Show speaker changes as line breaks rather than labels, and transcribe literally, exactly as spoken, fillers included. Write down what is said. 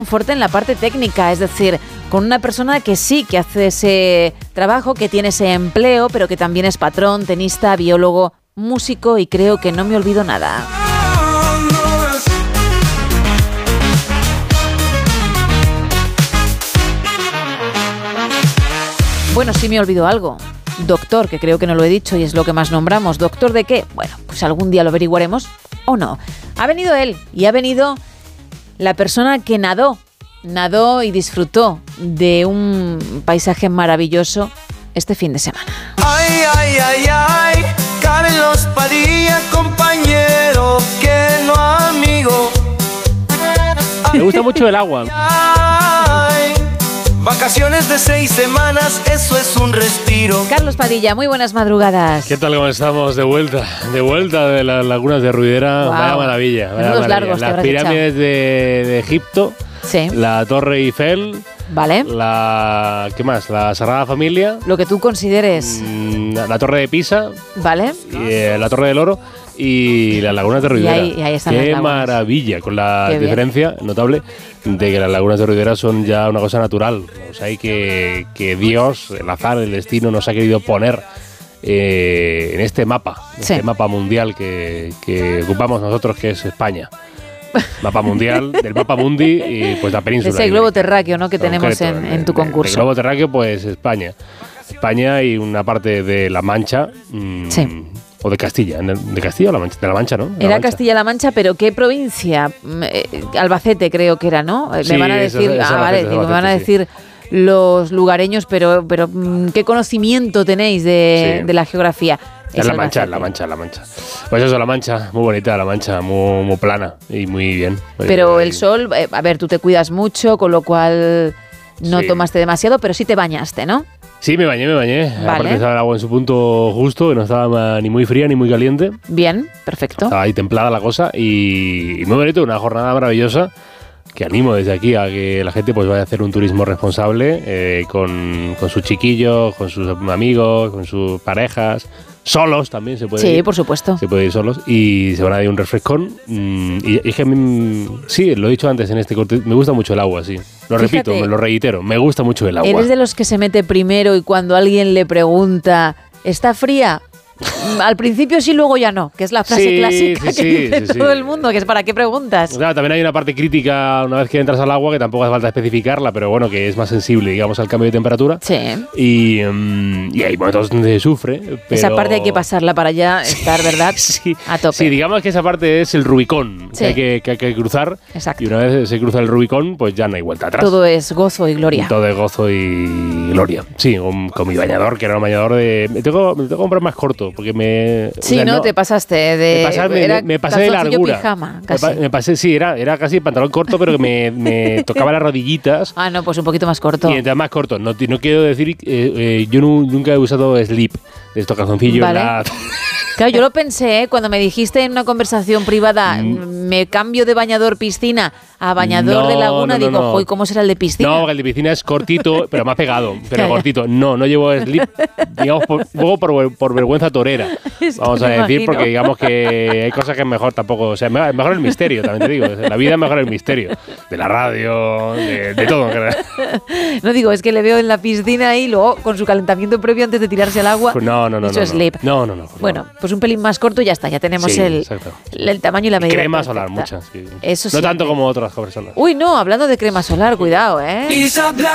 fuerte en la parte técnica, es decir, con una persona que sí que hace ese trabajo, que tiene ese empleo, pero que también es patrón, tenista, biólogo, músico y creo que no me olvido nada. Bueno, sí me olvido algo. Doctor, que creo que no lo he dicho y es lo que más nombramos. ¿Doctor de qué? Bueno, pues algún día lo averiguaremos o no. Ha venido él y ha venido la persona que nadó, nadó y disfrutó de un paisaje maravilloso este fin de semana.
Ay, ay, ay, ay, Carlos Padilla, compañero, que no amigo.
Me gusta mucho el agua.
Ay, vacaciones de seis semanas, eso es un respiro.
Carlos Padilla, muy buenas madrugadas.
¿Qué tal? ¿Cómo estamos? De vuelta, de vuelta de las lagunas de Ruidera. Wow. Vaya maravilla. Vaya
Menudos
maravilla.
largos
Las pirámides de, de Egipto,
sí.
La Torre Eiffel,
vale.
La, ¿qué más? La Sagrada Familia.
Lo que tú consideres.
Mmm, la, la Torre de Pisa.
Vale.
Y, eh, la Torre del Oro. Y las lagunas de Ruidera.
Y ahí, y ahí están
Qué
las
maravilla, con la
Qué
diferencia bien. notable de que las lagunas de Ruidera son ya una cosa natural. O sea, hay que, que Dios, el azar, el destino nos ha querido poner eh, en este mapa, en
sí.
este mapa mundial que, que ocupamos nosotros, que es España. Mapa mundial, del mapa mundi y pues la península.
Ese globo terráqueo, ¿no?, que tenemos
concreto,
en, en tu concurso.
El globo terráqueo, pues España. España y una parte de La Mancha. Mmm,
sí.
O de Castilla, ¿de Castilla o La Mancha? De La Mancha, ¿no? De
Era
Mancha.
Castilla-La Mancha, pero ¿qué provincia? Eh, Albacete creo que era, ¿no?
Sí,
me van a decir,
es, es
ah,
Albacete,
vale,
es
digo, me van a
Albacete,
decir sí. los lugareños, pero, pero ¿qué conocimiento tenéis de,
sí.
de la geografía?
Es, es La Mancha, La Mancha, La Mancha. Pues eso, La Mancha, muy bonita La Mancha, muy, muy plana y muy bien.
Pero el sol, eh, a ver, tú te cuidas mucho, con lo cual no
sí.
tomaste demasiado, pero sí te bañaste, ¿no?
Sí, me bañé, me bañé.
Vale.
Aparte estaba el agua en su punto justo, que no estaba ni muy fría ni muy caliente.
Bien, perfecto.
Estaba ahí templada la cosa y, y muy bonito, una jornada maravillosa que animo desde aquí a que la gente pues vaya a hacer un turismo responsable eh, con, con sus chiquillos, con sus amigos, con sus parejas. Solos también se puede
sí,
ir.
Sí, por supuesto.
Se puede ir solos y se van a dar un refrescón. Mm, y, y es que a mí, sí, lo he dicho antes en este corte, me gusta mucho el agua, sí. Lo
Fíjate,
repito, me lo reitero, me gusta mucho el agua.
¿Eres de los que se mete primero y cuando alguien le pregunta, ¿está fría? Al principio sí, luego ya no, que es la frase
sí,
clásica
sí,
que
sí,
dice
sí,
todo
sí.
el mundo, que es ¿para qué preguntas?
Claro, también hay una parte crítica una vez que entras al agua, que tampoco hace falta especificarla, pero bueno, que es más sensible, digamos, al cambio de temperatura.
Sí.
Y, um, y hay momentos donde se sufre. Pero...
Esa parte hay que pasarla para ya estar, ¿verdad?
Sí,
a tope.
Sí, digamos que esa parte es el Rubicón,
sí.
que, hay que, que hay que cruzar.
Exacto.
Y una vez se cruza el Rubicón, pues ya no hay vuelta atrás.
Todo es gozo y gloria.
Todo es gozo y gloria. Sí, con, con mi bañador, que era un bañador de... Me tengo, me tengo que comprar más corto, porque me...
Sí,
o sea,
no,
no,
te pasaste de...
Me, pasar, me,
era
me pasé de largura.
Pijama, casi.
Me, me pasé, sí, era, era casi pantalón corto, pero que me, me tocaba las rodillitas.
Ah, no, pues un poquito más corto.
Y entonces más corto. No, no quiero decir... Eh, eh, yo no, nunca he usado slip de estos calzoncillos.
Vale.
La...
Claro, yo lo pensé, ¿eh? Cuando me dijiste en una conversación privada, mm. me cambio de bañador piscina a bañador
no,
de laguna,
no, no,
digo,
no.
joder, ¿cómo será el de piscina?
No, el de piscina es cortito, pero más pegado, pero
Claro.
cortito. No, no llevo slip, digamos, por, poco por, por vergüenza torera.
Es que
Vamos a
me
decir,
imagino.
porque digamos que hay cosas que es mejor tampoco, o sea, mejor el misterio, también te digo. La vida es mejor el misterio. De la radio, de, de todo.
No digo, es que le veo en la piscina y luego con su calentamiento previo antes de tirarse al agua.
Pues no, no, no.
Eso
no,
es slip.
No, no, no.
Bueno, pues un pelín más corto y ya está, ya tenemos
sí,
el, el tamaño y la medida.
Crema
perfecta.
solar, muchas. Sí.
Eso sí.
No tanto como otras personas.
Uy, no, hablando de crema solar, cuidado, ¿eh?